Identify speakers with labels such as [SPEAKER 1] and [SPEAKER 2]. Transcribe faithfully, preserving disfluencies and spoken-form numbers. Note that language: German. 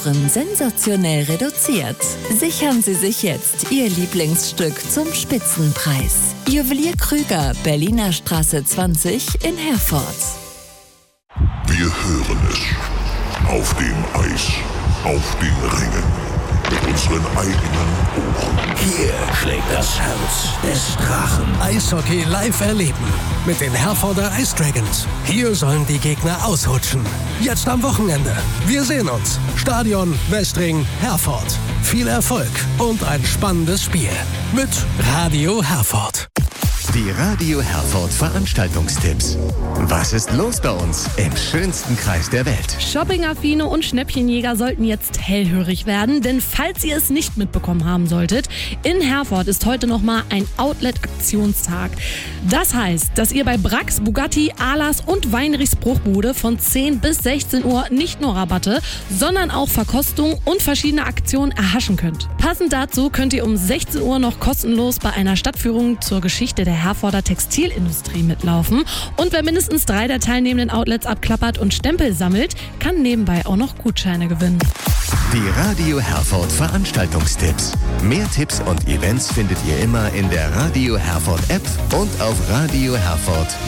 [SPEAKER 1] Temperaturen sensationell reduziert. Sichern Sie sich jetzt Ihr Lieblingsstück zum Spitzenpreis. Juwelier Krüger, Berliner Straße zwanzig in Herford.
[SPEAKER 2] Wir hören es. Auf dem Eis, auf den Rängen. Mit unseren eigenen Ohren.
[SPEAKER 3] Hier schlägt das Herz des Drachen.
[SPEAKER 4] Eishockey live erleben mit den Herforder Ice Dragons. Hier sollen die Gegner ausrutschen. Jetzt am Wochenende. Wir sehen uns. Stadion Westring Herford. Viel Erfolg und ein spannendes Spiel mit Radio Herford.
[SPEAKER 5] Die Radio Herford Veranstaltungstipps. Was ist los bei uns im schönsten Kreis der Welt?
[SPEAKER 6] Shoppingaffine und Schnäppchenjäger sollten jetzt hellhörig werden, denn falls ihr es nicht mitbekommen haben solltet, in Herford ist heute nochmal ein Outlet-Aktionstag. Das heißt, dass ihr bei Brax, Bugatti, Ahlers und Weinrichs Bruchbude von zehn bis sechzehn Uhr nicht nur Rabatte, sondern auch Verkostung und verschiedene Aktionen erhaschen könnt. Passend dazu könnt ihr um sechzehn Uhr noch kostenlos bei einer Stadtführung zur Geschichte der Herforder Textilindustrie mitlaufen. Und wer mindestens drei der teilnehmenden Outlets abklappert und Stempel sammelt, kann nebenbei auch noch Gutscheine gewinnen.
[SPEAKER 5] Die Radio Herford Veranstaltungstipps. Mehr Tipps und Events findet ihr immer in der Radio Herford App und auf Radio Herford.